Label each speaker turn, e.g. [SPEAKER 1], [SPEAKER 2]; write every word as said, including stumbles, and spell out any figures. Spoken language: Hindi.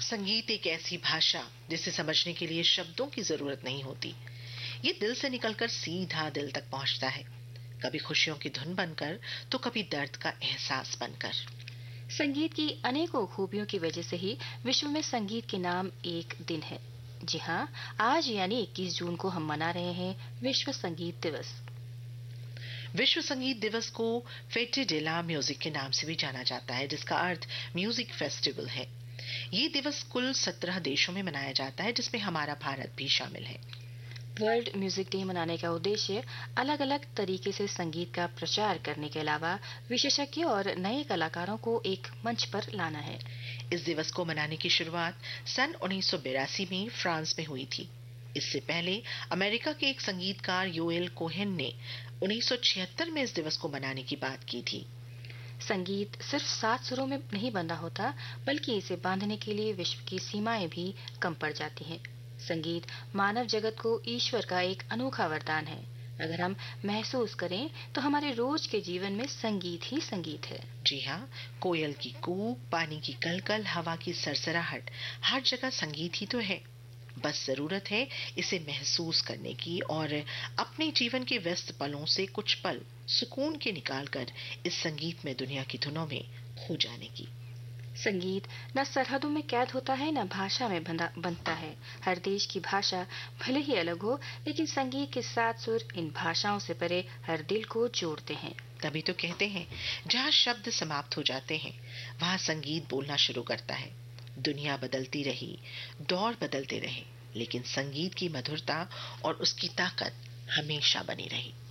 [SPEAKER 1] संगीत एक ऐसी भाषा जिसे समझने के लिए शब्दों की जरूरत नहीं होती। ये दिल से निकलकर सीधा दिल तक पहुंचता है, कभी खुशियों की धुन बनकर तो कभी दर्द का एहसास बनकर।
[SPEAKER 2] संगीत की अनेकों खूबियों की वजह से ही विश्व में संगीत के नाम एक दिन है। जी हाँ, आज यानी इक्कीस जून को हम मना रहे हैं विश्व संगीत दिवस।
[SPEAKER 1] विश्व संगीत दिवस को फेटे डे ला म्यूजिक के नाम से भी जाना जाता है, जिसका अर्थ म्यूजिक फेस्टिवल है। ये दिवस कुल सत्रह देशों में मनाया जाता है, जिसमें हमारा भारत भी शामिल है।
[SPEAKER 2] वर्ल्ड म्यूजिक डे मनाने का उद्देश्य अलग अलग तरीके से संगीत का प्रचार करने के अलावा विशेषज्ञ और नए कलाकारों को एक मंच पर लाना है।
[SPEAKER 1] इस दिवस को मनाने की शुरुआत सन उन्नीस सौ बिरासी में फ्रांस में हुई थी। इससे पहले अमेरिका के एक संगीतकार योएल कोहेन ने उन्नीस सौ छिहत्तर में इस दिवस को मनाने की बात की थी।
[SPEAKER 2] संगीत सिर्फ सात सुरों में नहीं बंधा होता, बल्कि इसे बांधने के लिए विश्व की सीमाएं भी कम पड़ जाती हैं। संगीत मानव जगत को ईश्वर का एक अनोखा वरदान है। अगर हम महसूस करें तो हमारे रोज के जीवन में संगीत ही संगीत है।
[SPEAKER 1] जी हाँ, कोयल की कूक, पानी की कलकल, हवा की सरसराहट, हर जगह संगीत ही तो है। बस जरूरत है इसे महसूस करने की और अपने जीवन के व्यस्त पलों से कुछ पल सुकून के निकालकर इस संगीत में दुनिया की धुनों में खो जाने की।
[SPEAKER 2] संगीत न सरहदों में कैद होता है, न भाषा में बनता है। हर देश की भाषा भले ही अलग हो, लेकिन संगीत के सात सुर इन भाषाओं से परे हर दिल को जोड़ते हैं।
[SPEAKER 1] तभी तो कहते हैं, जहाँ शब्द समाप्त हो जाते हैं वहाँ संगीत बोलना शुरू करता है। दुनिया बदलती रही, दौर बदलते रहे, लेकिन संगीत की मधुरता और उसकी ताकत हमेशा बनी रही।